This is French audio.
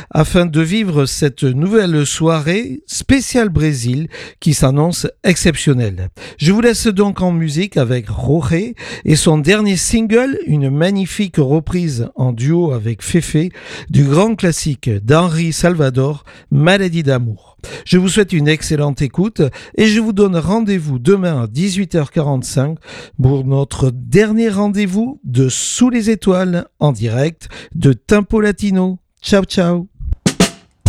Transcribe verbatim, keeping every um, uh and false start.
afin de vivre cette nouvelle soirée spéciale Brésil qui s'annonce exceptionnelle. Je vous laisse donc en musique avec Jorge et son dernier single, une magnifique reprise en duo avec Fefe du grand classique d'Henri Salvador, Maladie d'amour. Je vous souhaite une excellente écoute et je vous donne rendez-vous demain à dix-huit heures quarante-cinq pour notre dernier rendez-vous de Sous les étoiles en direct de Tempo Latino. Ciao ciao.